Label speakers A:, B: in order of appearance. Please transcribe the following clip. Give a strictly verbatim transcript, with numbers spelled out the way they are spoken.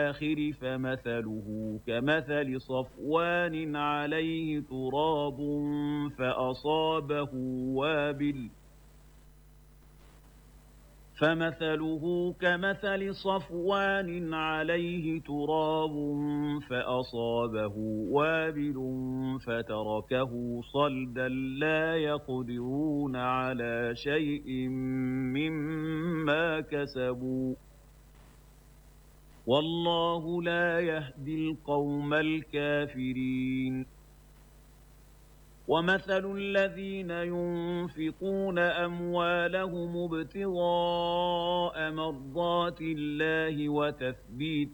A: الآخر فمثله كمثل صفوان عليه تراب فأصابه وابل فمثله كمثل صفوان عليه تراب فأصابه وابل فتركه صلدا لا يقدرون على شيء مما كسبوا والله لا يهدي القوم الكافرين ومثل الذين ينفقون أموالهم ابتغاء مرضات الله وتثبيت